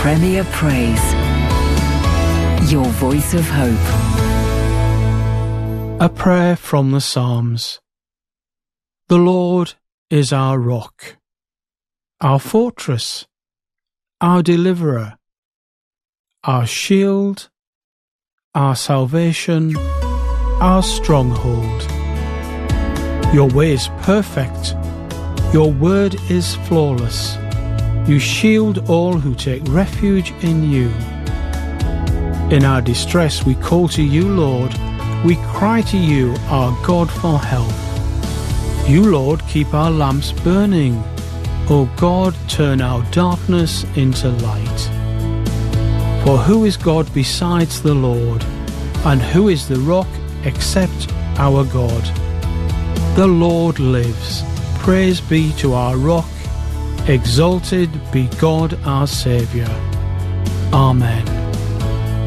Premier Praise. Your voice of hope. A prayer from the Psalms. The Lord is our rock, our fortress, our deliverer, our shield, our salvation, our stronghold. Your way is perfect. Your word is flawless. You shield all who take refuge in you. In our distress we call to you, Lord. We cry to you, our God, for help. You, Lord, keep our lamps burning. O God, turn our darkness into light. For who is God besides the Lord? And who is the rock except our God? The Lord lives. Praise be to our rock. Exalted be God our Saviour. Amen.